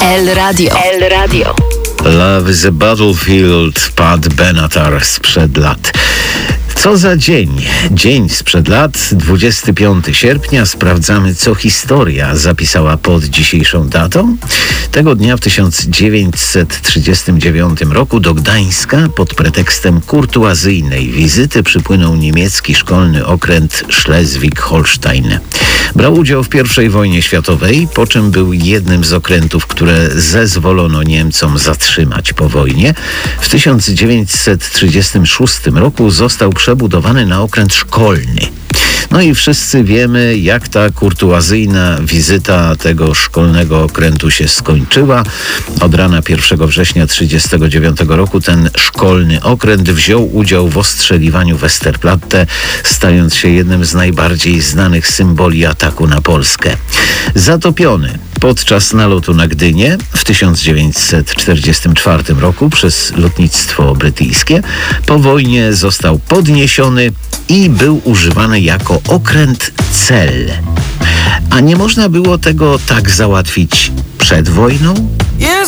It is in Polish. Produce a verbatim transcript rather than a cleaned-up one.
El Radio. El Radio. Love is a Battlefield, Pat Benatar sprzed lat. Co za dzień? Dzień sprzed lat, dwudziestego piątego sierpnia. Sprawdzamy, co historia zapisała pod dzisiejszą datą. Tego dnia w tysiąc dziewięćset trzydziestym dziewiątym roku do Gdańska pod pretekstem kurtuazyjnej wizyty przypłynął niemiecki szkolny okręt Schleswig-Holstein. Brał udział w pierwszej wojnie światowej, po czym był jednym z okrętów, które zezwolono Niemcom zatrzymać po wojnie. W tysiąc dziewięćset trzydziestym szóstym roku został przebudowany na okręt szkolny. No i wszyscy wiemy, jak ta kurtuazyjna wizyta tego szkolnego okrętu się skończyła. Od rana pierwszego września tysiąc dziewięćset trzydziestego dziewiątego roku ten szkolny okręt wziął udział w ostrzeliwaniu Westerplatte, stając się jednym z najbardziej znanych symboli ataku na Polskę. Zatopiony podczas nalotu na Gdynię w tysiąc dziewięćset czterdziestym czwartym roku przez lotnictwo brytyjskie, po wojnie został podniesiony i był używany jako okręt cel. A nie można było tego tak załatwić przed wojną?